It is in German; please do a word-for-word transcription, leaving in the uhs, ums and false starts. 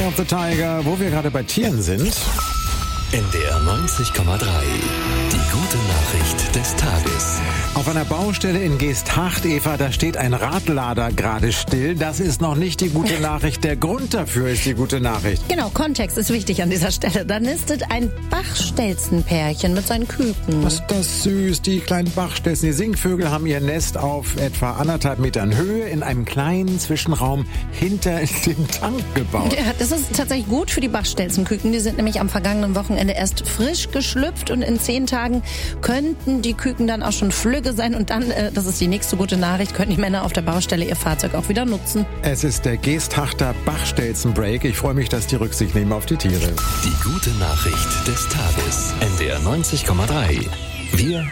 Eye of the Tiger, wo wir gerade bei Tieren sind. N D R neunzig Komma drei. Die gute Nachricht des Tages. Auf einer Baustelle in Geesthacht, Eva, da steht ein Radlader gerade still. Das ist noch nicht die gute Nachricht. Der Grund dafür ist die gute Nachricht. Genau, Kontext ist wichtig an dieser Stelle. Da nistet ein Bachstelzenpärchen mit seinen Küken. Was ist das süß, die kleinen Bachstelzen. Die Singvögel haben ihr Nest auf etwa anderthalb Metern Höhe in einem kleinen Zwischenraum hinter dem Tank gebaut. Ja, das ist tatsächlich gut für die Bachstelzenküken. Die sind nämlich am vergangenen Wochenende erst frisch geschlüpft und in zehn Tagen könnten die Küken dann auch schon flügge sein und dann, äh, das ist die nächste gute Nachricht, können die Männer auf der Baustelle ihr Fahrzeug auch wieder nutzen. Es ist der Geesthachter Bachstelzenbreak. Ich freue mich, dass die Rücksicht nehmen auf die Tiere. Die gute Nachricht des Tages. N D R neunzig Komma drei. Wir